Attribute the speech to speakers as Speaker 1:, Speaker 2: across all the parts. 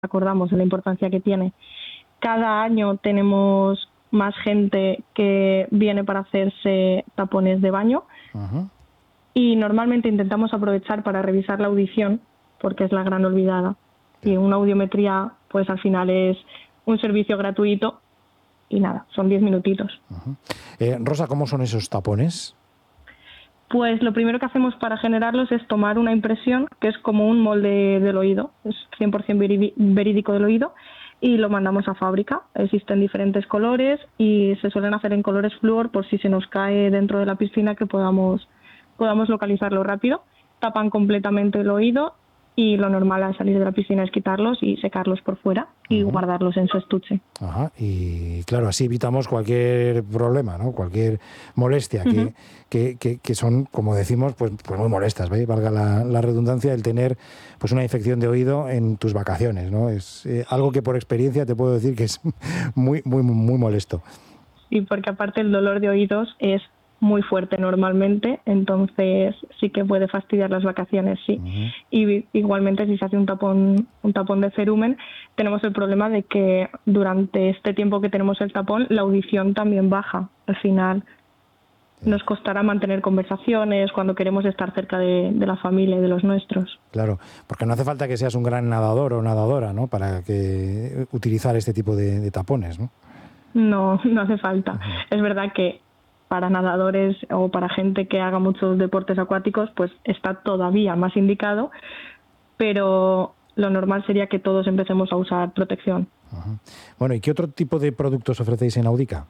Speaker 1: acordamos de la importancia que tiene. Cada año tenemos más gente que viene para hacerse tapones de baño.
Speaker 2: Ajá.
Speaker 1: Y normalmente intentamos aprovechar para revisar la audición, porque es la gran olvidada. Y una audiometría, pues al final es un servicio gratuito y nada, son 10 minutitos.
Speaker 2: Rosa, ¿cómo son esos tapones?
Speaker 1: Pues lo primero que hacemos para generarlos es tomar una impresión, que es como un molde del oído, es 100% verídico del oído, y lo mandamos a fábrica. Existen diferentes colores y se suelen hacer en colores flúor por si se nos cae dentro de la piscina que podamos localizarlo rápido. Tapan completamente el oído y lo normal al salir de la piscina es quitarlos y secarlos por fuera y guardarlos en su estuche.
Speaker 2: Ajá. Y claro, así evitamos cualquier problema, ¿no? Cualquier molestia que son, como decimos, pues muy molestas, ¿veis? Valga la redundancia, el tener pues una infección de oído en tus vacaciones, ¿no? Es algo que por experiencia te puedo decir que es muy molesto.
Speaker 1: Sí, porque aparte el dolor de oídos es muy fuerte normalmente, entonces sí que puede fastidiar las vacaciones, sí. Y igualmente si se hace un tapón de cerumen, tenemos el problema de que durante este tiempo que tenemos el tapón, la audición también baja. Al final nos costará mantener conversaciones cuando queremos estar cerca de la familia y de los nuestros.
Speaker 2: Claro, porque no hace falta que seas un gran nadador o nadadora, ¿no? Para que utilizar este tipo de tapones, ¿no?
Speaker 1: No hace falta. Es verdad que para nadadores o para gente que haga muchos deportes acuáticos, pues está todavía más indicado, pero lo normal sería que todos empecemos a usar protección.
Speaker 2: Bueno, ¿y qué otro tipo de productos ofrecéis en Audica?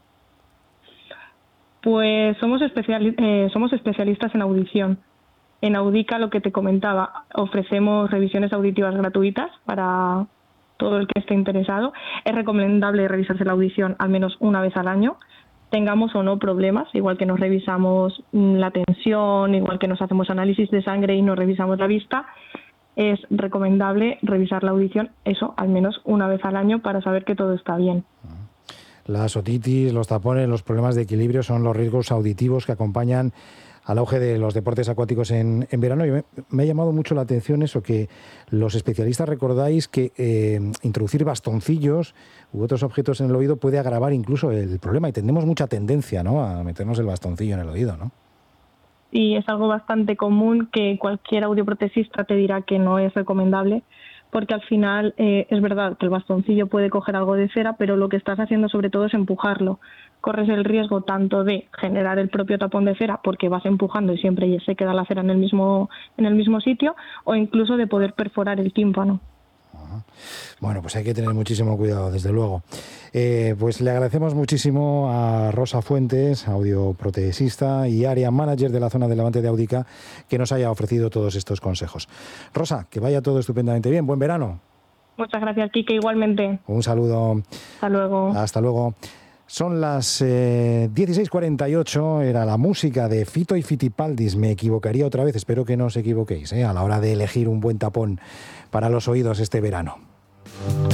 Speaker 1: Pues somos especialistas en audición. En Audica, lo que te comentaba, ofrecemos revisiones auditivas gratuitas para todo el que esté interesado. Es recomendable revisarse la audición al menos una vez al año, tengamos o no problemas, igual que nos revisamos la tensión, igual que nos hacemos análisis de sangre y nos revisamos la vista, es recomendable revisar la audición, eso, al menos una vez al año para saber que todo está bien.
Speaker 2: Las otitis, los tapones, los problemas de equilibrio son los riesgos auditivos que acompañan al auge de los deportes acuáticos en verano. Y me ha llamado mucho la atención eso, que los especialistas recordáis que introducir bastoncillos u otros objetos en el oído puede agravar incluso el problema, y tenemos mucha tendencia, ¿no?, a meternos el bastoncillo en el oído, ¿no?
Speaker 1: Y es algo bastante común que cualquier audioprotesista te dirá que no es recomendable, porque al final es verdad que el bastoncillo puede coger algo de cera, pero lo que estás haciendo sobre todo es empujarlo. Corres el riesgo tanto de generar el propio tapón de cera, porque vas empujando y siempre se queda la cera en el mismo sitio, o incluso de poder perforar el tímpano.
Speaker 2: Bueno, pues hay que tener muchísimo cuidado, desde luego. Pues le agradecemos muchísimo a Rosa Fuentes, audioprotesista y área manager de la zona de Levante de Audica, que nos haya ofrecido todos estos consejos. Rosa, que vaya todo estupendamente bien. Buen verano.
Speaker 1: Muchas gracias, Quique, igualmente.
Speaker 2: Un saludo.
Speaker 1: Hasta luego.
Speaker 2: Hasta luego. Son las 16:48, era la música de Fito y Fitipaldis. Me equivocaría otra vez, espero que no os equivoquéis a la hora de elegir un buen tapón para los oídos este verano.